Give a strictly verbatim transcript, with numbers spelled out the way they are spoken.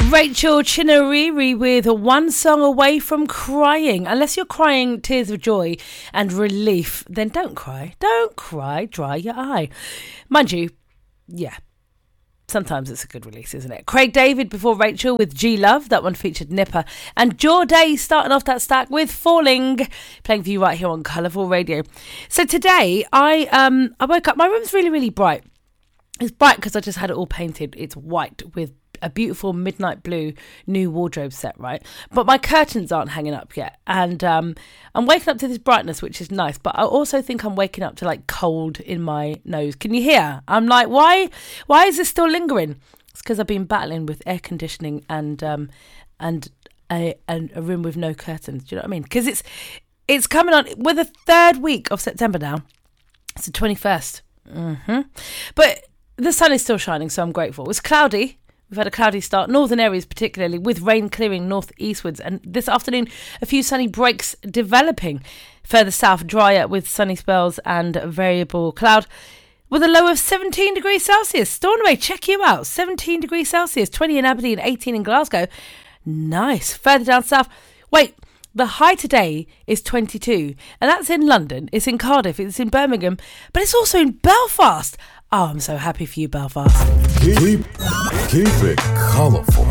Rachel Chinariri with One Song Away from Crying. Unless you're crying tears of joy and relief, then don't cry. Don't cry. Dry your eye. Mind you, yeah. Sometimes it's a good release, isn't it? Craig David before Rachel with G Love. That one featured Nipper. And Jorday starting off that stack with Falling. Playing for you right here on Colourful Radio. So today, I um I woke up. My room's really, really bright. It's bright because I just had it all painted. It's white with a beautiful midnight blue new wardrobe set, right? But my curtains aren't hanging up yet. And um, I'm waking up to this brightness, which is nice. But I also think I'm waking up to like cold in my nose. Can you hear? I'm like, why Why is this still lingering? It's because I've been battling with air conditioning and um, and a, and a room with no curtains. Do you know what I mean? Because it's, it's coming on. We're the third week of September now. It's the twenty-first. Mm-hmm. But the sun is still shining, so I'm grateful. It's cloudy. We've had a cloudy start, northern areas particularly, with rain clearing northeastwards. And this afternoon, a few sunny breaks developing. Further south, drier with sunny spells and variable cloud. With a low of seventeen degrees Celsius. Stornoway, check you out. seventeen degrees Celsius, twenty in Aberdeen, eighteen in Glasgow. Nice. Further down south, wait, the high today is twenty-two. And that's in London. It's in Cardiff. It's in Birmingham. But it's also in Belfast. Oh, I'm so happy for you, Belfast. Keep, keep it colourful.